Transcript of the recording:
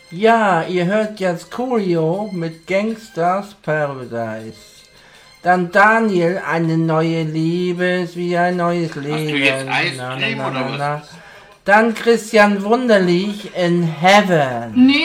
Ja, ihr hört jetzt Coolio mit Gangsters Paradise. Dann Daniel, eine neue Liebe ist wie ein neues Leben. Hast du jetzt Eiscreme oder was? Dann Christian Wunderlich in Heaven. Nee,